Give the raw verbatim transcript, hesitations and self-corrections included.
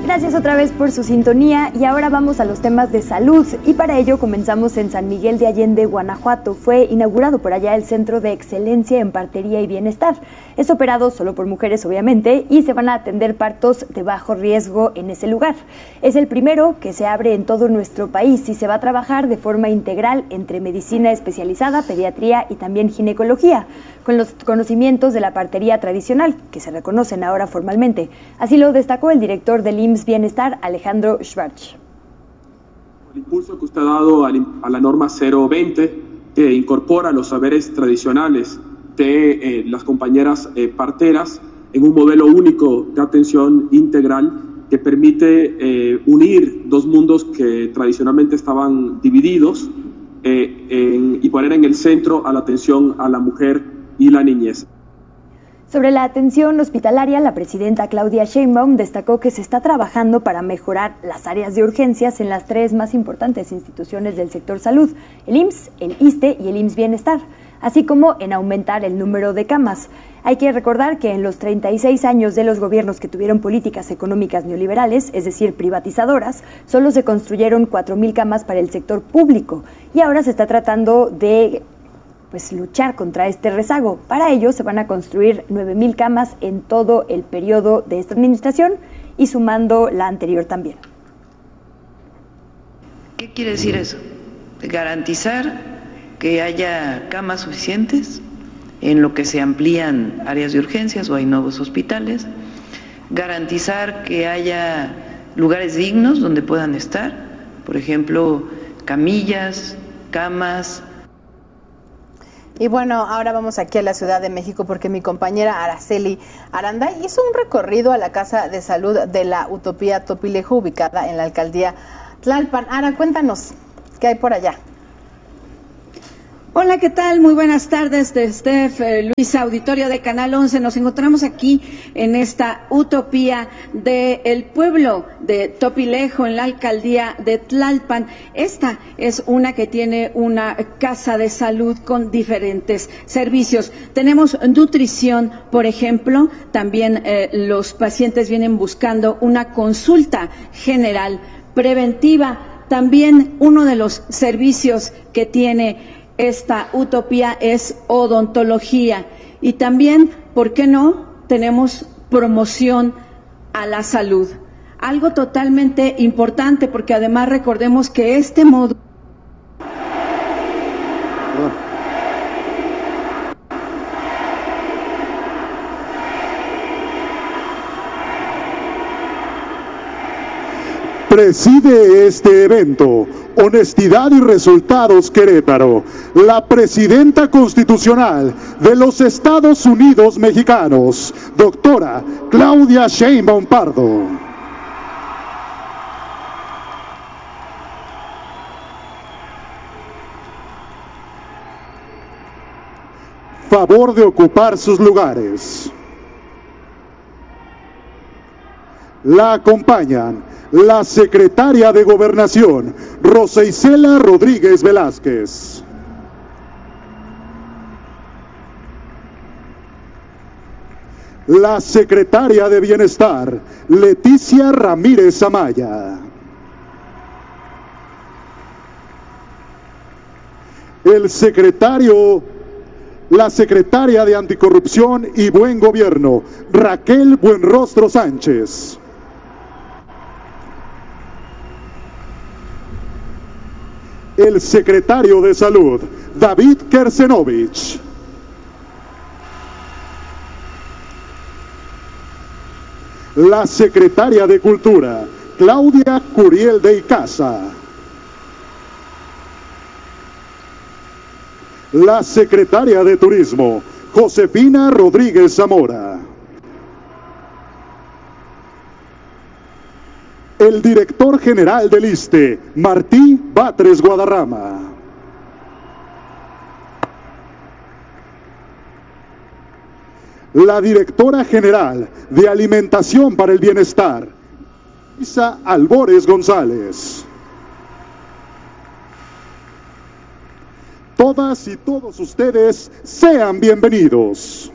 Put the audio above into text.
Gracias otra vez por su sintonía y ahora vamos a los temas de salud y para ello comenzamos en San Miguel de Allende, Guanajuato. Fue inaugurado por allá el Centro de Excelencia en Partería y Bienestar. Es operado solo por mujeres obviamente y se van a atender partos de bajo riesgo en ese lugar. Es el primero que se abre en todo nuestro país y se va a trabajar de forma integral entre medicina especializada, pediatría y también ginecología, con los conocimientos de la partería tradicional que se reconocen ahora formalmente. Así lo destacó el director del I M S S Bienestar, Alejandro Schwartz. El impulso que usted ha dado a la norma cero veinte, que incorpora los saberes tradicionales de eh, las compañeras eh, parteras en un modelo único de atención integral que permite eh, unir dos mundos que tradicionalmente estaban divididos eh, en, y poner en el centro a la atención a la mujer y la niñez. Sobre la atención hospitalaria, la presidenta Claudia Sheinbaum destacó que se está trabajando para mejorar las áreas de urgencias en las tres más importantes instituciones del sector salud, el I M S S, el ISSSTE y el I M S S Bienestar, así como en aumentar el número de camas. Hay que recordar que en los treinta y seis años de los gobiernos que tuvieron políticas económicas neoliberales, es decir, privatizadoras, solo se construyeron cuatro mil camas para el sector público y ahora se está tratando de pues luchar contra este rezago. Para ello se van a construir nueve mil camas en todo el periodo de esta administración y sumando la anterior también. ¿Qué quiere decir eso? Garantizar que haya camas suficientes en lo que se amplían áreas de urgencias o hay nuevos hospitales, garantizar que haya lugares dignos donde puedan estar, por ejemplo, camillas, camas. Y bueno, ahora vamos aquí a la Ciudad de México porque mi compañera Araceli Aranda hizo un recorrido a la Casa de Salud de la Utopía Topilejo, ubicada en la alcaldía Tlalpan. Ara, cuéntanos, ¿qué hay por allá? Hola, ¿qué tal? Muy buenas tardes, de Steph, eh, Luis, auditorio de Canal once. Nos encontramos aquí en esta utopía del pueblo de Topilejo, en la alcaldía de Tlalpan. Esta es una que tiene una casa de salud con diferentes servicios. Tenemos nutrición, por ejemplo, también eh, los pacientes vienen buscando una consulta general preventiva. También uno de los servicios que tiene esta utopía es odontología y también, ¿por qué no?, tenemos promoción a la salud. Algo totalmente importante porque además recordemos que este módulo preside este evento, Honestidad y Resultados Querétaro, la presidenta constitucional de los Estados Unidos mexicanos, doctora Claudia Sheinbaum Pardo. Favor de ocupar sus lugares. La acompañan la secretaria de Gobernación, Rosa Isela Rodríguez Velázquez. La secretaria de Bienestar, Leticia Ramírez Amaya. El secretario, la secretaria de Anticorrupción y Buen Gobierno, Raquel Buenrostro Sánchez. El secretario de Salud, David Kersenovich. La secretaria de Cultura, Claudia Curiel de Icaza. La secretaria de Turismo, Josefina Rodríguez Zamora. El director general del ISSSTE, Martí Batres Guadarrama. La directora general de Alimentación para el Bienestar, Isa Albores González. Todas y todos ustedes sean bienvenidos.